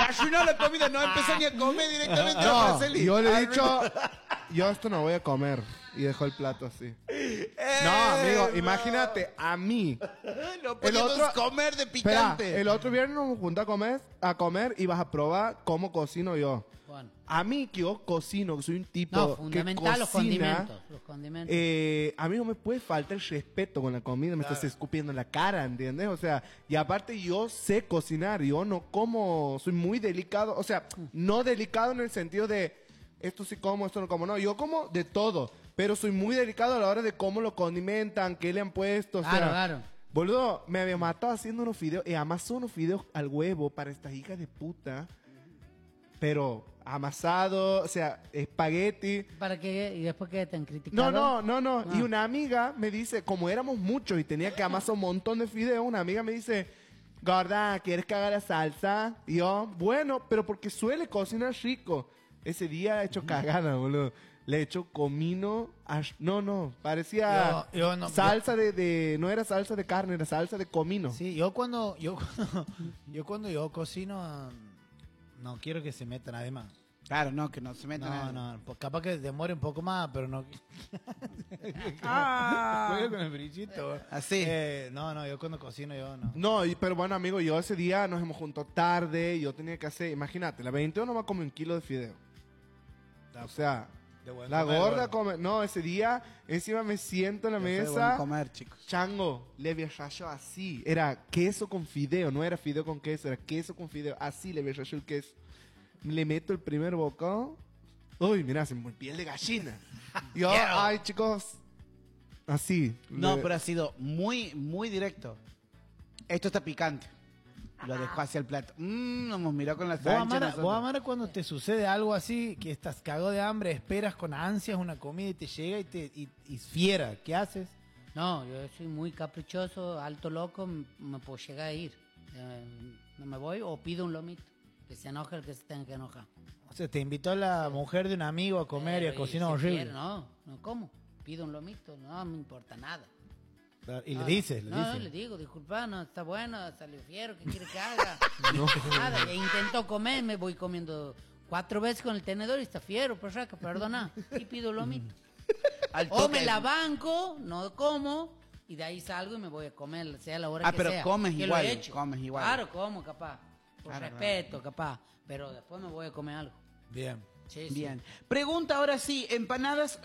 arruinó la comida, no empezó ni a comer directamente a la Araceli. Yo le he dicho, yo esto no voy a comer. Y dejó el plato así. No, amigo, imagínate, a mí. No podemos comer de picante. Espera, el otro viernes nos juntamos a comer y vas a probar cómo cocino yo. Bueno. A mí que yo cocino, que soy un tipo No, que fundamental cocina, los condimentos. a mí no me puede faltar el respeto con la comida, me estás escupiendo en la cara, ¿entiendes? O sea, y aparte yo sé cocinar, yo no como, soy muy delicado, o sea, no delicado en el sentido de esto sí como, esto no como, no, yo como de todo, pero soy muy delicado a la hora de cómo lo condimentan, qué le han puesto, o sea, Claro. boludo, me había matado haciendo unos fideos, y amasó unos fideos al huevo para estas hijas de puta, pero amasado, o sea, espagueti. ¿Para qué? ¿Y después qué te han criticado? No. Y una amiga me dice, como éramos muchos y tenía que amasar un montón de fideos, una amiga me dice, gorda, ¿quieres que haga la salsa? Y yo, bueno, pero porque suele cocinar rico. Ese día he hecho cagada, boludo. Le he hecho comino. Parecía yo no- salsa de. No era salsa de carne, era salsa de comino. Sí, cuando yo cocino, no quiero que se metan además. Claro, no, que no se metan. No, pues capaz que demore un poco más, pero no. Juego con el brillito. Así. No, yo cuando cocino, yo no. No, pero bueno, amigo, yo ese día nos hemos juntado tarde. Yo tenía que hacer, imagínate, la 21 va a comer 1 kilo de fideo. O sea, De buen la comer, gorda gordo. come. No, ese día, encima me siento en la Yo soy mesa. buen comer, chicos. Chango, le había rayado así. Era queso con fideo, no era fideo con queso, era queso con fideo. Así le había rayado el queso. Le meto el primer bocado. Uy, mira, se me pone piel de gallina. Yo, ay, chicos. Así. No, pero ha sido muy, muy directo. Esto está picante. Lo dejó hacia el plato. Nos miró con la sánchez. Vos, Amara, cuando te sucede algo así, que estás cagado de hambre, esperas con ansias una comida y te llega y fiera, ¿qué haces? No, yo soy muy caprichoso, alto loco, me puedo llegar a ir. No me voy o pido un lomito. Que se enoje el que se tenga que enojar. O sea, te invitó la mujer de un amigo a comer y a cocinar si horrible. quiere, no como. Pido un lomito, no me importa nada. Y No, le dices, no, le digo, disculpa, no, está bueno, salió fiero, ¿qué quiere que haga? Nada, e intento comer, me voy comiendo 4 veces con el tenedor y está fiero, pues raca, perdona, y pido lomito. O me la banco, no como, y de ahí salgo y me voy a comer, sea la hora que pero sea. comes que igual, lo he hecho. comes igual. Claro, como, capaz, por Claro, respeto, capaz, pero después me voy a comer algo. Bien. Sí, Bien. Pregunta ahora sí, ¿empanadas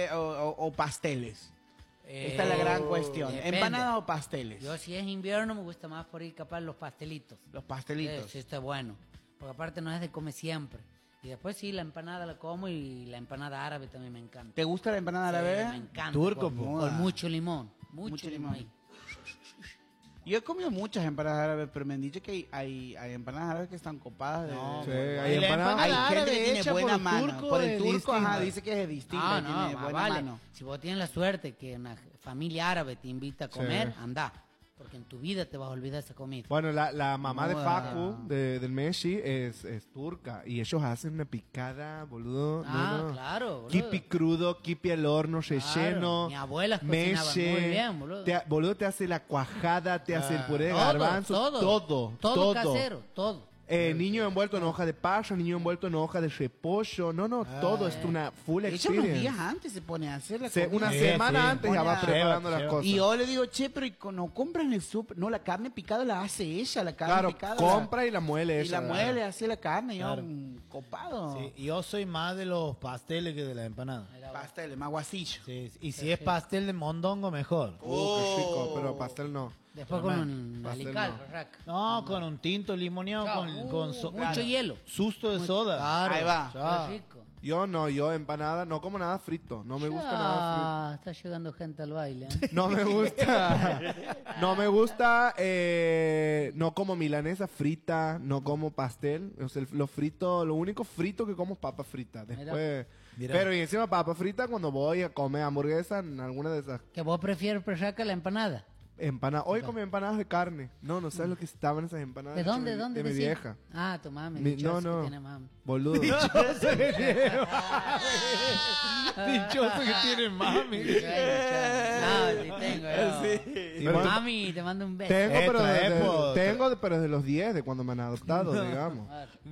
o pasteles? Esta es la gran cuestión. Depende. ¿Empanadas o pasteles? Yo si es invierno me gusta más por ir capaz los pastelitos. Los pastelitos. Sí, está bueno. Porque aparte no es de comer siempre. Y después sí, la empanada la como y la empanada árabe también me encanta. ¿Te gusta la empanada Sí, árabe? me encanta. Turco, con, po. con mucho limón. Mucho Mucho limón. limón. Yo he comido muchas empanadas árabes, pero me han dicho que hay empanadas árabes que están copadas. No, Sí, bueno. hay Y la empanadas. Hay empanada gente árabe que tiene hecha buena por el mano. turco Por el es turco, ajá, distinta. dice que es distinta, No, tiene no, más buena vale. mano. Si vos tienes la suerte que una familia árabe te invita a comer, anda. Porque en tu vida te vas a olvidar esa comida. Bueno, la mamá de No, Facu, del Messi, es turca. Y ellos hacen una picada, boludo. Claro, boludo. Kipi crudo, kipi al horno, relleno. Mi abuela cocinaba muy bien, boludo. Boludo, te hace la cuajada, te hace el puré de Todo, garbanzo. Todo. casero, todo. Niño envuelto en hoja de paso, niño envuelto en hoja de repollo. No, todo es una full Ella unos días experience. antes se pone a hacer la Una comida. semana sí. antes ya va Pone a- preparando las Lleva. cosas. Y yo le digo, che, pero ¿y no compran el súper? No, la carne picada la hace ella, la carne Claro, picada. compra y la muele Y ella. la muele, hace la carne, yo, Claro. copado. Sí, yo soy más de los pasteles que de la empanada. Pastel, más guasillo. Sí, y si es pastel de mondongo, mejor. Qué rico, pero pastel no. Después con un pastel alical, no. raca. No, con un tinto limoneado, Chao. con Mucho hielo. susto de soda. Claro, Ahí va. Chao. qué rico. Yo empanada, no como nada frito. No me gusta nada Está llegando gente al baile. frito. No me gusta. No me gusta. No como milanesa frita. No como pastel. O sea, lo frito, lo único frito que como es papa frita. Después. Mira. Pero y encima papa frita cuando voy a comer hamburguesa en alguna de esas ¿Que vos prefieres raca la empanada? empanadas. Hoy comí empanadas de carne. No sabes lo que estaban esas empanadas. ¿De dónde? De ¿De dónde? mi decís? vieja. Ah, tu mami. No, dichosa no. que tiene mami. Boludo. Dichoso que tiene mami. No, sí tengo. Y bueno, Mami, te mando un beso. tengo, Esto, pero pues. tengo, pero de los 10 de cuando me han adoptado, digamos. Claro.